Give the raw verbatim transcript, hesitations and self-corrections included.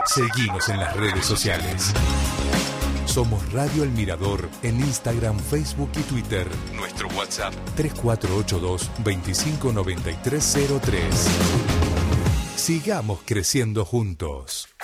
Seguinos en las redes sociales. Somos Radio El Mirador en Instagram, Facebook y Twitter. Nuestro WhatsApp tres cuatro ocho dos, veinticinco noventa y tres cero tres. Sigamos creciendo juntos.